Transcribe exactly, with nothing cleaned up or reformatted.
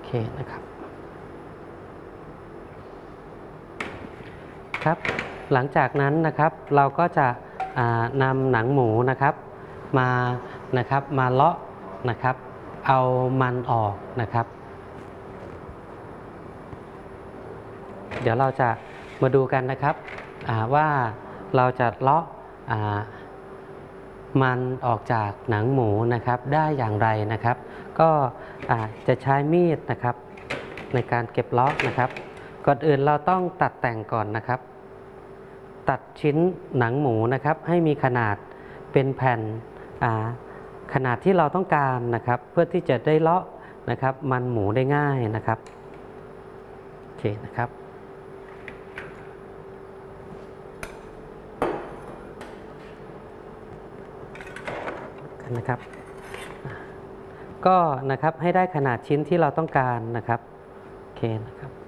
เคนะครับครับหลังจากนั้นนะครับเราก็จะนำหนังหมูนะครับมานะครับมาเลาะนะครับเอามันออกนะครับเดี๋ยวเราจะมาดูกันนะครับว่าเราจะเลาะมันออกจากหนังหมูนะครับได้อย่างไรนะครับก็จะใช้มีดนะครับในการเก็บเลาะนะครับก่อนอื่นเราต้องตัดแต่งก่อนนะครับตัดชิ้นหนังหมูนะครับให้มีขนาดเป็นแผ่นขนาดที่เราต้องการนะครับเพื่อที่จะได้เลาะนะครับมันหมูได้ง่ายนะครับโอเคนะครับนะครับก็นะครับให้ได้ขนาดชิ้นที่เราต้องการนะครับโอเคนะครับ